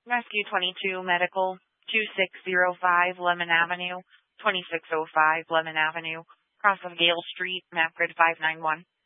Rescue 22 Medical, 2605 Lemon Avenue, 2605 Lemon Avenue, cross of Gale Street, map grid 591.